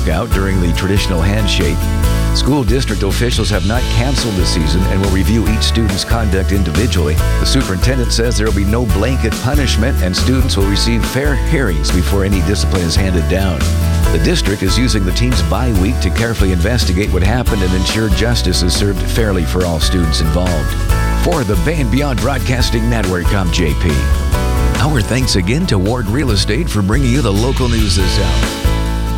broke out during the traditional handshake. School district officials have not canceled the season and will review each student's conduct individually. The superintendent says there will be no blanket punishment and students will receive fair hearings before any discipline is handed down. The district is using the team's bye week to carefully investigate what happened and ensure justice is served fairly for all students involved. For the Bay and Beyond Broadcasting Network, I'm JP. Our thanks again to Ward Real Estate for bringing you the local news this hour.